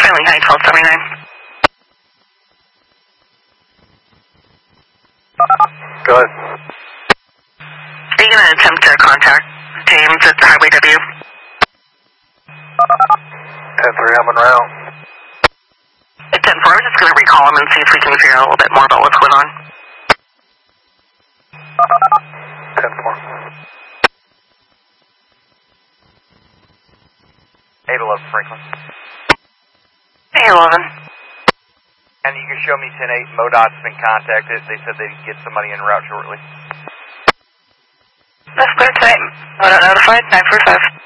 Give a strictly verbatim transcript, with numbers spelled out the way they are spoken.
Sterling Heights, twelve seventy-nine. Go ahead. Are you going to attempt to contact James at Highway W? ten three, I'm en route. At ten four, I was just going to recall him and see if we can figure out a little bit more about what's going on. ten four. eight eleven Franklin. eight eleven. And you can show me ten eight, MoDOT's been contacted. They said they'd get somebody en route shortly. That's clear tonight. MoDOT notified, nine four five.